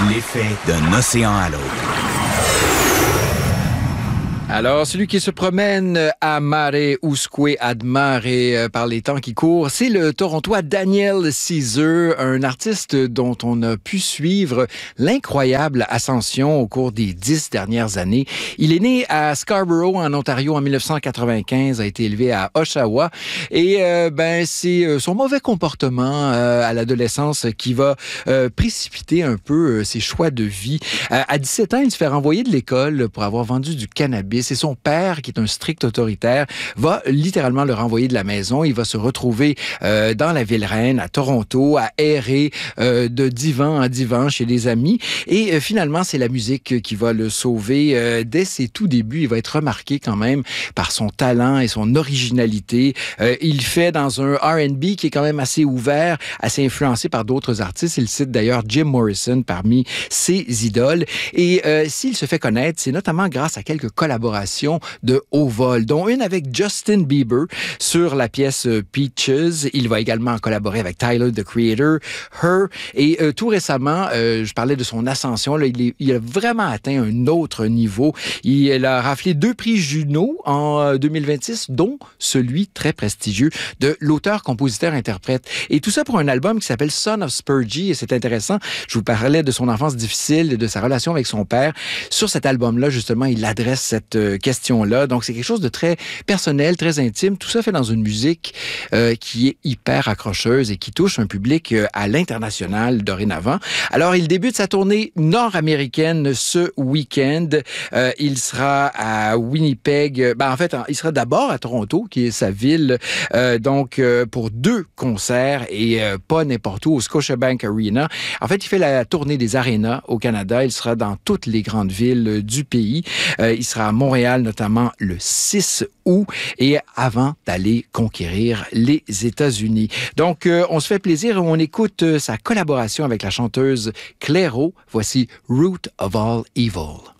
L'effet d'un océan à l'autre. Alors, celui qui se promène à mare usque ad mare par les temps qui courent, c'est le Torontois Daniel Caesar, un artiste dont on a pu suivre l'incroyable ascension au cours des 10 dernières années. Il est né à Scarborough, en Ontario, en 1995, a été élevé à Oshawa. Et c'est son mauvais comportement à l'adolescence qui va précipiter un peu ses choix de vie. À 17 ans, il se fait renvoyer de l'école pour avoir vendu du cannabis. C'est son père, qui est un strict autoritaire, va littéralement le renvoyer de la maison. Il va se retrouver dans la ville reine, à Toronto, à errer de divan en divan chez des amis. Et finalement, c'est la musique qui va le sauver. Dès ses tout débuts, il va être remarqué quand même par son talent et son originalité. Il fait dans un R&B qui est quand même assez ouvert, assez influencé par d'autres artistes. Il cite d'ailleurs Jim Morrison parmi ses idoles. Et s'il se fait connaître, c'est notamment grâce à quelques collaborations de haut vol, dont une avec Justin Bieber sur la pièce Peaches. Il va également collaborer avec Tyler, the Creator, Her. Et tout récemment, je parlais de son ascension. Là, il a vraiment atteint un autre niveau. Il a raflé 2 prix Juno en 2026, dont celui très prestigieux de l'auteur, compositeur, interprète. Et tout ça pour un album qui s'appelle Son of Spurgey. Et c'est intéressant. Je vous parlais de son enfance difficile, de sa relation avec son père. Sur cet album-là, justement, il adresse cette question-là. Donc, c'est quelque chose de très personnel, très intime. Tout ça fait dans une musique qui est hyper accrocheuse et qui touche un public à l'international dorénavant. Alors, il débute sa tournée nord-américaine ce week-end. Il sera à Winnipeg. Il sera d'abord à Toronto, qui est sa ville. Pour 2 concerts et pas n'importe où, au Scotiabank Arena. En fait, il fait la tournée des arénas au Canada. Il sera dans toutes les grandes villes du pays. Il sera à Montréal, notamment le 6 août, et avant d'aller conquérir les États-Unis. Donc, on se fait plaisir et on écoute sa collaboration avec la chanteuse Clairo. Voici Root of All Evil.